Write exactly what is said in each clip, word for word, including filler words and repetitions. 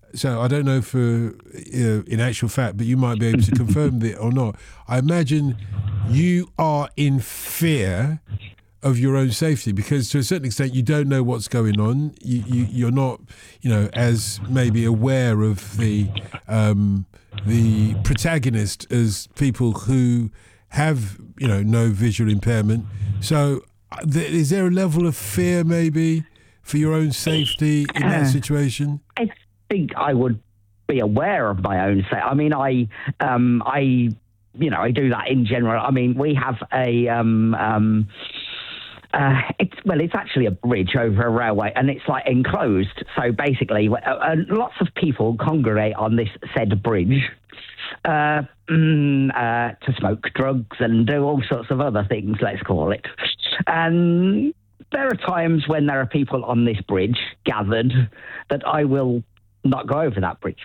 so I don't know for uh, in actual fact, but you might be able to confirm that or not. I imagine you are in fear of your own safety because to a certain extent you don't know what's going on. You, you you're not, you know, as maybe aware of the um, the protagonist as people who have, you know, no visual impairment. So uh, th- is there a level of fear maybe for your own safety in that situation? I think I would be aware of my own safety. I mean, I, um, I, you know, I do that in general. I mean, we have a, um, um, uh, it's well, it's actually a bridge over a railway, and it's like enclosed. So basically, uh, uh, lots of people congregate on this said bridge uh, mm, uh, to smoke drugs and do all sorts of other things. Let's call it, and. There are times when there are people on this bridge gathered that I will not go over that bridge.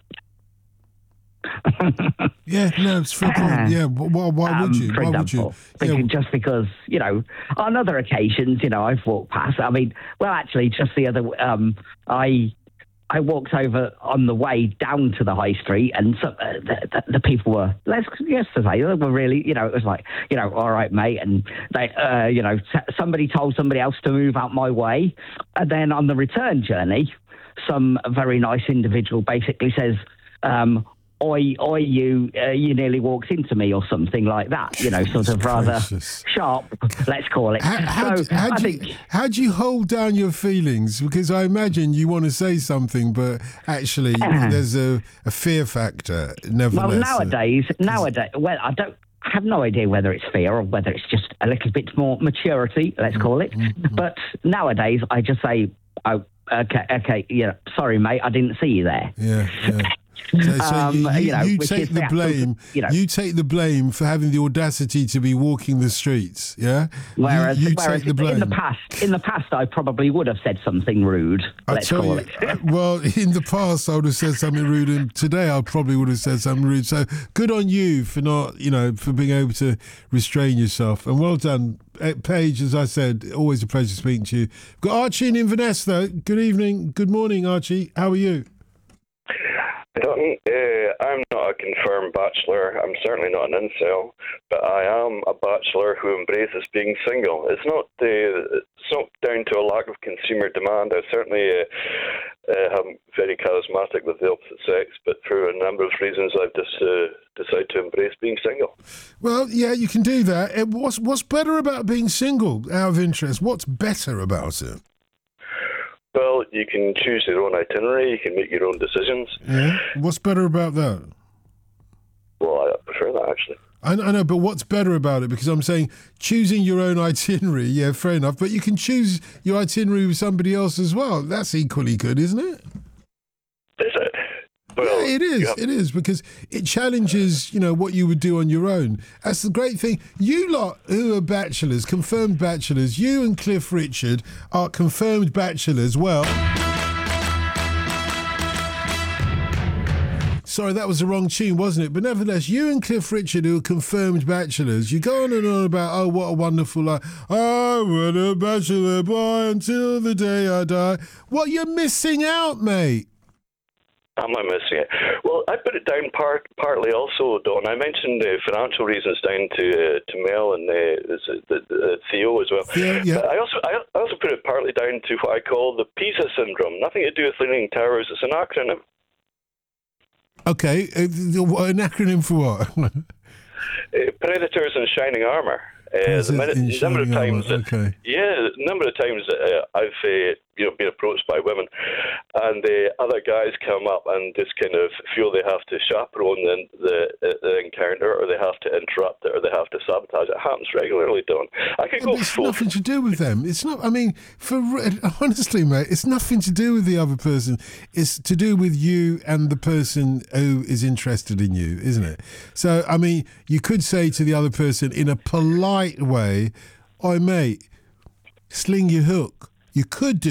yeah, no, it's fair point. Yeah, why, why would you? Um, for why example, would you? Yeah. Just because, you know, on other occasions, you know, I've walked past. I mean, well, actually, just the other, um, I. I walked over on the way down to the high street, and so, uh, the, the, the people were, let's yesterday, they were really, you know, it was like, you know, all right, mate, and they, uh, you know, somebody told somebody else to move out my way, and then on the return journey, some very nice individual basically says, um, Oi, oi, you, uh, you nearly walked into me, or something like that. You know, sort of rather sharp, let's call it. How, how, so do, how, I do think, you, how do you hold down your feelings? Because I imagine you want to say something, but actually uh, there's a, a fear factor. Nevertheless, well, nowadays, uh, nowadays, well, I don't. I have no idea whether it's fear or whether it's just a little bit more maturity, let's call it. Mm-hmm. But nowadays, I just say, "Oh, okay, okay, yeah, sorry, mate, I didn't see you there." Yeah. yeah. So, so um, you, you, you, know, you take the blame. Actual, you, know, you take the blame for having the audacity to be walking the streets. Yeah. Whereas, you, you whereas take the blame. in the past, in the past, I probably would have said something rude. I let's tell call you, it. Well, in the past, I would have said something rude, and today I probably would have said something rude. So good on you for not, you know, for being able to restrain yourself, and well done, Paige. As I said, always a pleasure speaking to you. We've got Archie in Inverness, though. Good evening, good morning, Archie. How are you? Dutton, uh, I'm not a confirmed bachelor. I'm certainly not an incel, but I am a bachelor who embraces being single. It's not uh, it's not down to a lack of consumer demand. I certainly uh, uh, am very charismatic with the opposite sex, but for a number of reasons, I've just uh, decided to embrace being single. Well, yeah, you can do that. What's what's better about being single? Out of interest, what's better about it? Well, you can choose your own itinerary, you can make your own decisions. Yeah. What's better about that? Well, I prefer that, actually. I, I know, but what's better about it? Because I'm saying choosing your own itinerary, yeah, fair enough, but you can choose your itinerary with somebody else as well. That's equally good, isn't it? Is it? Well, yeah, it is. Have- it is because it challenges, you know, what you would do on your own. That's the great thing. You lot who are bachelors, confirmed bachelors, you and Cliff Richard are confirmed bachelors. Well, sorry, that was the wrong tune, wasn't it? But nevertheless, you and Cliff Richard who are confirmed bachelors, you go on and on about, oh, what a wonderful life. I was a bachelor boy until the day I die. Well, you're missing out, mate. Am I missing it? Well, I put it down part, partly also, Don. I mentioned uh, financial reasons down to uh, to Mel and uh, the, the, Theo as well. Yeah, yeah. But I also I also put it partly down to what I call the PISA syndrome. Nothing to do with Leaning Towers. It's an acronym. Okay, uh, an acronym for what? uh, Predators in Shining Armour. Uh, the minute, number of times, that, okay. yeah, the number of times that uh, I've uh, you know been approached by women, and uh, other guys come up and just kind of feel they have to chaperone the, the, the encounter, or they have to interrupt it, or they have to sabotage it. It happens regularly, Don. I could yeah, go. It's full nothing to do with them. It's not. I mean, for honestly, mate, it's nothing to do with the other person. It's to do with you and the person who is interested in you, isn't it? So, I mean, you could say to the other person in a polite way, "Oi, mate, sling your hook." You could do